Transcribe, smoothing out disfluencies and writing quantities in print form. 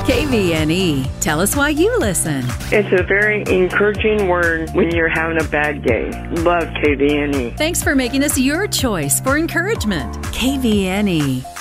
KVNE. Tell us why you listen. It's a very encouraging word when you're having a bad day. Love KVNE. Thanks for making us your choice for encouragement. KVNE.